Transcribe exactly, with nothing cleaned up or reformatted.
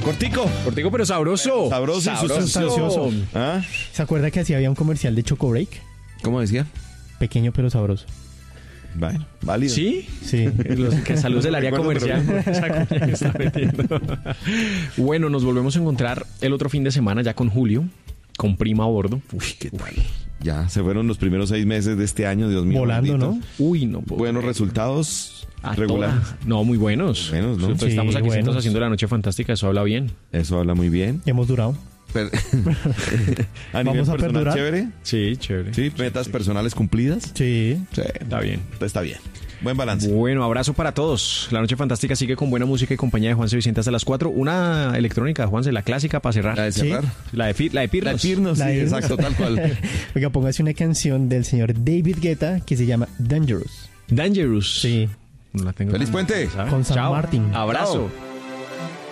Cortico. Cortico, pero sabroso. Sabroso y Sabroso. sustancioso. ¿Ah? ¿Se acuerda que así había un comercial de Choco Break? ¿Cómo decía? Pequeño pero sabroso. Bueno, válido. ¿Sí? Sí. Los que saludos del área Recuerdo, comercial. pero- Esa cuña que está metiendo. Bueno, nos volvemos a encontrar el otro fin de semana ya con Julio, con Prima a bordo. Uy, qué tal. Ya, se fueron los primeros seis meses de este año, Dios mío. Volando, bendito. ¿no? Uy, no puedo Buenos creer. resultados. A Regulares. toda. No, muy buenos. Buenos, ¿no? Pues Sí, estamos aquí buenos. sentos haciendo la noche fantástica, eso habla bien. Eso habla muy bien. Hemos durado. Pero- a ¿Vamos nivel a personal, perdurar? chévere. Sí, chévere. Sí, metas personales cumplidas. Sí. Sí, Está bien. está bien. Buen balance. Bueno, abrazo para todos. La noche fantástica sigue con buena música y compañía de Juanse Vicente hasta las cuatro. Una electrónica, Juanse, la clásica para cerrar. La de Sí. cerrar. La de, Fi- la de La Pirnos. de Pirnos, La sí, de Pirnos. exacto, tal cual. Oiga, póngase una canción del señor David Guetta que se llama Dangerous. Dangerous. Sí. No la tengo Feliz tan- puente. ¿sabes? Con San Chao. Martín. Abrazo.